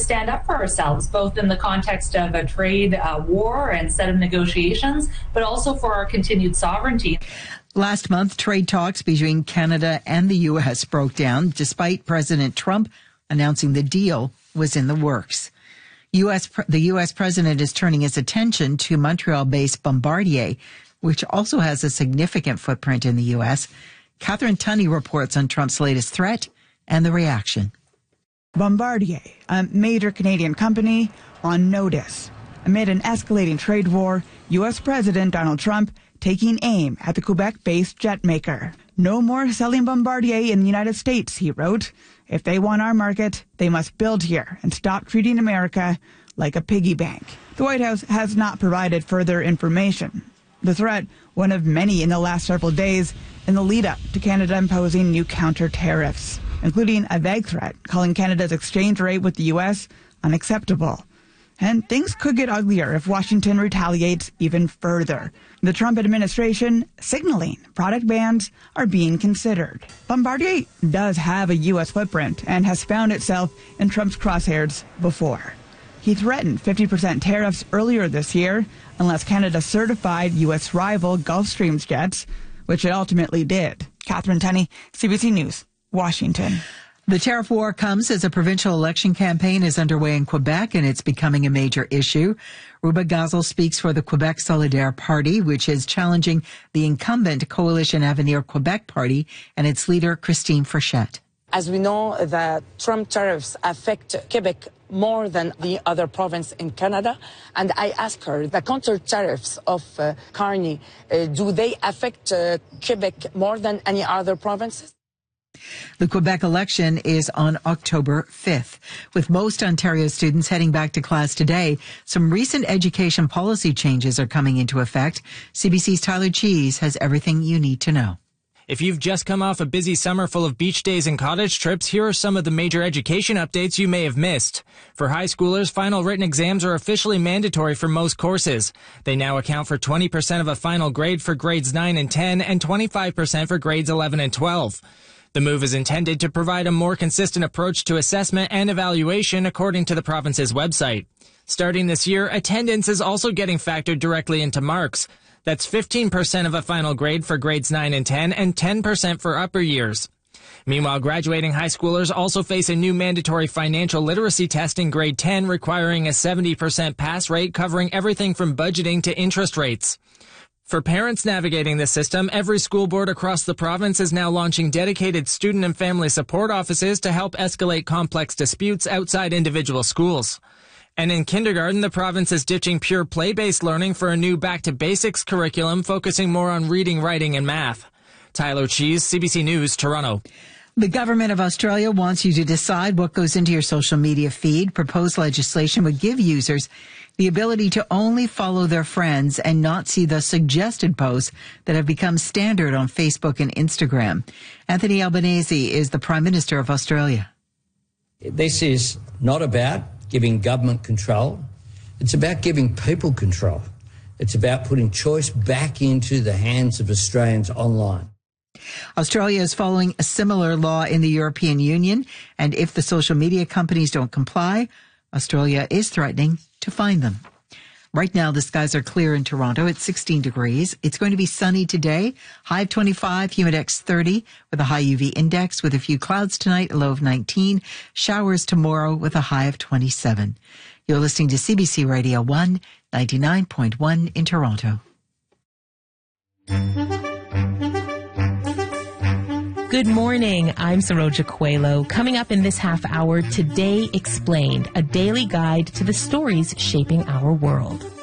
stand up for ourselves, both in the context of a trade war and set of negotiations, but also for our continued sovereignty. Last month, trade talks between Canada and the U.S. broke down, despite President Trump announcing the deal was in the works. The U.S. president is turning his attention to Montreal-based Bombardier, which also has a significant footprint in the U.S. Catherine Tunney reports on Trump's latest threat and the reaction. Bombardier, a major Canadian company, on notice. Amid an escalating trade war, U.S. President Donald Trump taking aim at the Quebec-based jet maker. No more selling Bombardier in the United States, he wrote. If they want our market, they must build here and stop treating America like a piggy bank. The White House has not provided further information. The threat, one of many in the last several days, in the lead-up to Canada imposing new counter-tariffs, including a vague threat calling Canada's exchange rate with the U.S. unacceptable. And things could get uglier if Washington retaliates even further. The Trump administration signaling product bans are being considered. Bombardier does have a U.S. footprint and has found itself in Trump's crosshairs before. He threatened 50% tariffs earlier this year unless Canada certified U.S. rival Gulfstream's jets, which it ultimately did. Catherine Tunney, CBC News, Washington. The tariff war comes as a provincial election campaign is underway in Quebec, and it's becoming a major issue. Ruba Gazal speaks for the Quebec Solidaire Party, which is challenging the incumbent Coalition Avenir Quebec Party and its leader, Christine Frechette. As we know, the Trump tariffs affect Quebec more than the other province in Canada. And I asked her, the counter tariffs of Carney, do they affect Quebec more than any other provinces? The Quebec election is on October 5th. With most Ontario students heading back to class today, some recent education policy changes are coming into effect. CBC's Tyler Cheese has everything you need to know. If you've just come off a busy summer full of beach days and cottage trips, here are some of the major education updates you may have missed. For high schoolers, final written exams are officially mandatory for most courses. They now account for 20% of a final grade for grades 9 and 10 and 25% for grades 11 and 12. The move is intended to provide a more consistent approach to assessment and evaluation, according to the province's website. Starting this year, attendance is also getting factored directly into marks. That's 15% of a final grade for grades 9 and 10 and 10% for upper years. Meanwhile, graduating high schoolers also face a new mandatory financial literacy test in grade 10, requiring a 70% pass rate covering everything from budgeting to interest rates. For parents navigating the system, every school board across the province is now launching dedicated student and family support offices to help escalate complex disputes outside individual schools. And in kindergarten, the province is ditching pure play-based learning for a new back-to-basics curriculum focusing more on reading, writing, and math. Tyler Cheese, CBC News, Toronto. The government of Australia wants you to decide what goes into your social media feed. Proposed legislation would give users the ability to only follow their friends and not see the suggested posts that have become standard on Facebook and Instagram. Anthony Albanese is the Prime Minister of Australia. This is not about giving government control. It's about giving people control. It's about putting choice back into the hands of Australians online. Australia is following a similar law in the European Union, and if the social media companies don't comply, Australia is threatening to fine them. Right now, the skies are clear in Toronto. It's 16 degrees. It's going to be sunny today. High of 25, humidex 30 with a high UV index with a few clouds tonight, a low of 19. Showers tomorrow with a high of 27. You're listening to CBC Radio 1, 99.1 in Toronto. Good morning. I'm Saroja Coelho. Coming up in this half hour, Today Explained, a daily guide to the stories shaping our world.